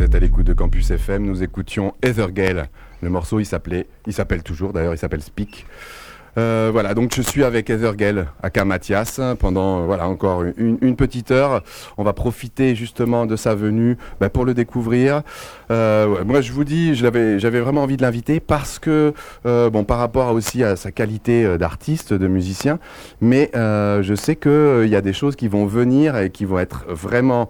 êtes à l'écoute de Campus FM. Nous écoutions Heather Gale. Le morceau, il s'appelle toujours, d'ailleurs, il s'appelle Speak. Voilà, donc je suis avec Heather Gale, aka Mathias, pendant encore une petite heure. On va profiter justement de sa venue pour le découvrir. Moi, je vous dis, j'avais vraiment envie de l'inviter parce que, par rapport aussi à sa qualité d'artiste, de musicien, mais je sais qu'il y a des choses qui vont venir et qui vont être vraiment,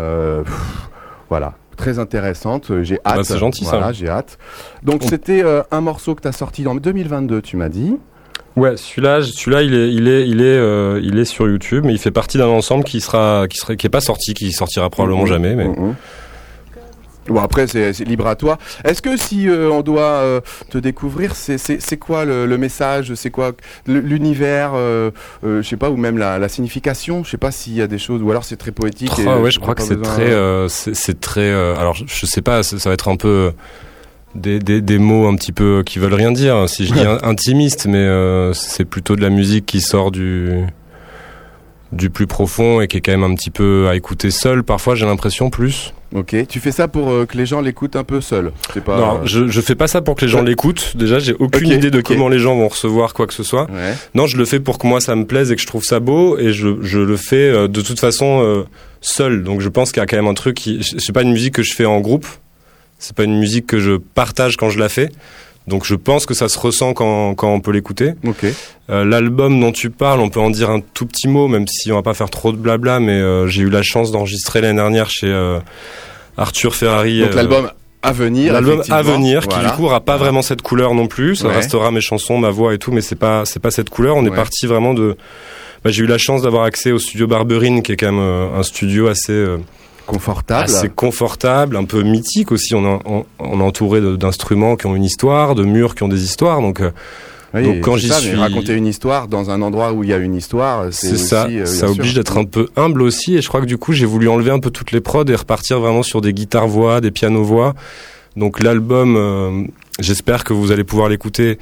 très intéressante, j'ai hâte. C'est gentil ça. J'ai hâte. Donc c'était un morceau que tu as sorti en 2022, tu m'as dit. Ouais, celui-là, il est sur YouTube, mais il fait partie d'un ensemble qui est pas sorti, qui sortira probablement jamais. Mais bon, après c'est libre à toi. Est-ce que si on doit te découvrir, c'est quoi le message, c'est quoi l'univers, je sais pas, ou même la signification, je sais pas s'il y a des choses, ou alors c'est très poétique. Ouais, je crois que c'est très. Alors je sais pas, ça va être un peu. Des mots un petit peu qui veulent rien dire si je dis intimiste, mais c'est plutôt de la musique qui sort du plus profond et qui est quand même un petit peu à écouter seul parfois, j'ai l'impression. Plus ok, tu fais ça pour que les gens l'écoutent un peu seul, c'est pas... Non, je fais pas ça pour que les gens l'écoutent, déjà j'ai aucune idée de comment les gens vont recevoir quoi que ce soit. Non, je le fais pour que moi ça me plaise et que je trouve ça beau, et je le fais de toute façon seul, donc je pense qu'il y a quand même un truc c'est pas une musique que je fais en groupe. C'est pas une musique que je partage quand je la fais. Donc je pense que ça se ressent quand on peut l'écouter. Okay. L'album dont tu parles, on peut en dire un tout petit mot, même si on va pas faire trop de blabla, mais j'ai eu la chance d'enregistrer l'année dernière chez Arthur Ferrari. Donc l'album à venir. L'album à venir, qui du coup aura pas vraiment cette couleur non plus. Ça restera mes chansons, ma voix et tout, mais c'est pas cette couleur. On est parti vraiment de... j'ai eu la chance d'avoir accès au studio Barberine, qui est quand même un studio assez confortable, un peu mythique aussi. On est entouré d'instruments qui ont une histoire, de murs qui ont des histoires. Donc quand j'y suis, raconter une histoire dans un endroit où il y a une histoire, c'est ça. Aussi, ça oblige d'être un peu humble aussi. Et je crois que du coup, j'ai voulu enlever un peu toutes les prods et repartir vraiment sur des guitares-voix, des pianos-voix. Donc l'album, j'espère que vous allez pouvoir l'écouter.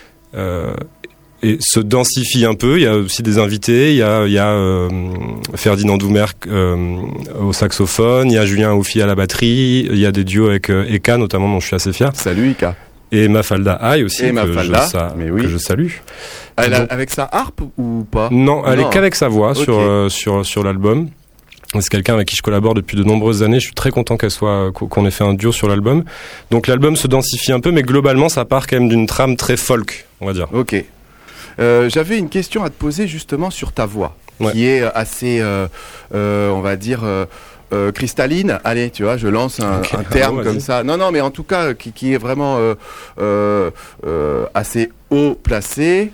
Et se densifie un peu. Il y a aussi des invités. Il y a Ferdinand Doumer au saxophone. Il y a Julien Aoufi à la batterie. Il y a des duos avec Eka notamment, dont je suis assez fier. Salut Eka. Et Mafalda Aïe aussi, que je salue. Elle avec sa harpe ou pas? Non, elle est qu'avec sa voix sur l'album. C'est quelqu'un avec qui je collabore depuis de nombreuses années. Je suis très content qu'on ait fait un duo sur l'album. Donc l'album se densifie un peu, mais globalement, ça part quand même d'une trame très folk, on va dire. Ok. J'avais une question à te poser justement sur ta voix, qui est assez, on va dire, cristalline. Allez, tu vois, je lance un terme comme ça. Non, mais en tout cas, qui est vraiment assez haut placé.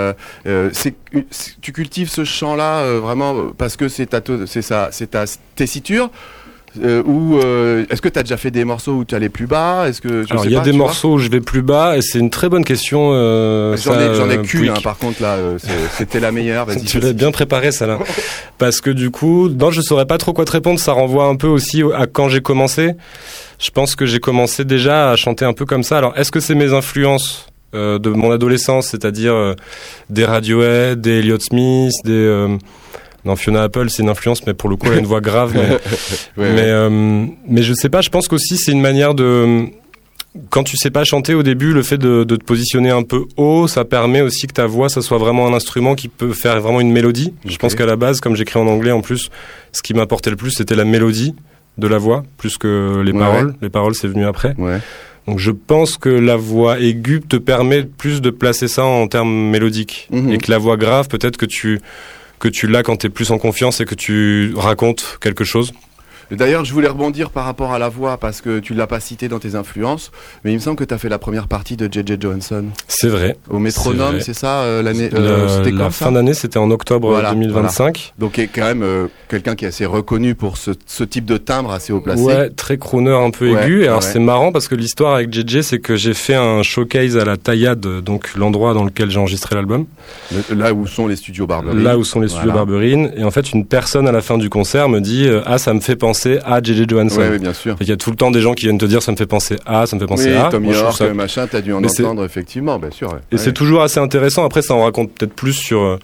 Tu cultives ce chant-là vraiment parce que c'est ta tessiture. Ou est-ce que tu as déjà fait des morceaux où tu allais plus bas? Alors il y a des morceaux où je vais plus bas, et c'est une très bonne question. J'en ai qu'une, par contre là, c'était la meilleure. Vas-y, tu l'as bien préparé ça là. Parce que du coup, non, je saurais pas trop quoi te répondre. Ça renvoie un peu aussi à quand j'ai commencé. Je pense que j'ai commencé déjà à chanter un peu comme ça. Alors est-ce que c'est mes influences de mon adolescence, c'est-à-dire des Radiohead, des Elliott Smith, non, Fiona Apple, c'est une influence, mais pour le coup, elle a une voix grave. Mais je sais pas, je pense qu'aussi, c'est une manière de... Quand tu sais pas chanter au début, le fait de te positionner un peu haut, ça permet aussi que ta voix, ça soit vraiment un instrument qui peut faire vraiment une mélodie. Je pense qu'à la base, comme j'écris en anglais, en plus, ce qui m'apportait le plus, c'était la mélodie de la voix, plus que les paroles. Les paroles, c'est venu après. Donc je pense que la voix aiguë te permet plus de placer ça en termes mélodiques. Et que la voix grave, peut-être que tu l'as quand tu es plus en confiance et que tu racontes quelque chose. D'ailleurs, je voulais rebondir par rapport à la voix, parce que tu ne l'as pas cité dans tes influences, mais il me semble que tu as fait la première partie de J.J. Johnson. C'est vrai. Au Métronome, c'est ça l'année c'était la fin d'année, c'était en octobre 2025. Donc, il est quand même quelqu'un qui est assez reconnu pour ce type de timbre assez haut placé. Ouais, très crooner, un peu aigu. Et alors, c'est marrant parce que l'histoire avec J.J., c'est que j'ai fait un showcase à la Taillade, donc l'endroit dans lequel j'ai enregistré l'album. Là où sont les studios Barberine. Barberine. Et en fait, une personne à la fin du concert me dit ça me fait penser à J.J. Johansson. Oui, bien sûr. Il y a tout le temps des gens qui viennent te dire ça me fait penser à, Tom York, machin, t'as dû en entendre effectivement, bien sûr. Et c'est toujours assez intéressant. Après, ça en raconte peut-être plus sur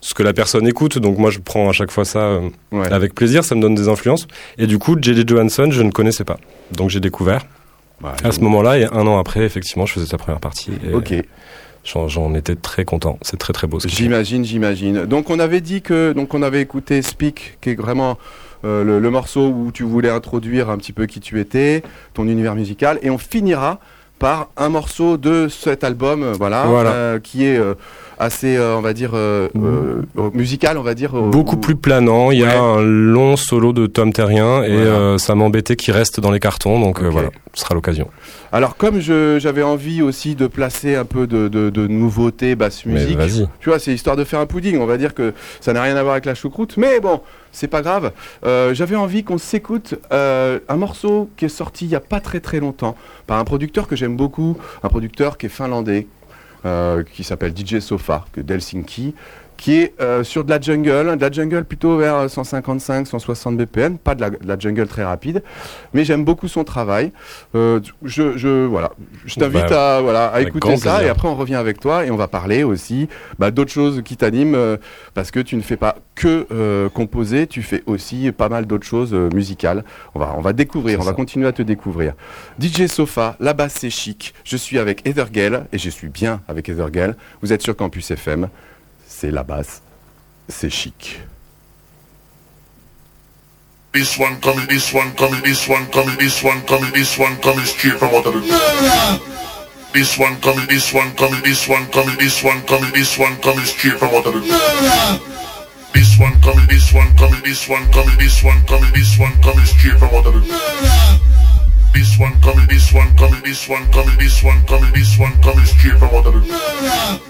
ce que la personne écoute. Donc moi, je prends à chaque fois ça avec plaisir. Ça me donne des influences. Et du coup, J.J. Johansson, je ne connaissais pas. Donc j'ai découvert à ce moment-là. Et 1 an après, effectivement, je faisais sa première partie. Et ok. J'en étais très content. C'est très très beau. J'imagine. Donc on avait dit on avait écouté Speak, qui est vraiment le morceau où tu voulais introduire un petit peu qui tu étais, ton univers musical, et on finira par un morceau de cet album, qui est assez, on va dire, musical, on va dire. Beaucoup plus planant. Il y a un long solo de Tom Terrien et ça m'embêtait qu'il reste dans les cartons, donc ce sera l'occasion. Alors comme j'avais envie aussi de placer un peu de nouveautés basse musique, tu vois, c'est histoire de faire un pudding, on va dire que ça n'a rien à voir avec la choucroute, mais bon, c'est pas grave. J'avais envie qu'on s'écoute un morceau qui est sorti il y a pas très très longtemps par un producteur que j'aime beaucoup, un producteur qui est finlandais, qui s'appelle DJ Sofa, d'Helsinki, qui est sur de la jungle plutôt vers 155-160 BPM, pas de la jungle très rapide, mais j'aime beaucoup son travail. Je t'invite à écouter ça, plaisir. Et après on revient avec toi et on va parler aussi d'autres choses qui t'animent, parce que tu ne fais pas que composer, tu fais aussi pas mal d'autres choses musicales. On va découvrir, on va continuer à te découvrir. DJ Sofa, la basse c'est chic, je suis avec Heather Gale, et je suis bien avec Heather Gale. Vous êtes sur Campus FM. C'est la basse, c'est chic. This one coming, this one coming, this one coming, this one coming, this one coming straight from out of the This one coming, this one coming, this one coming, this one coming, this one coming straight from out of the This one coming, this one coming, this one coming, this one coming, this one coming straight from out of the This one coming, this one coming, this one coming, this one coming, this one coming straight from out of the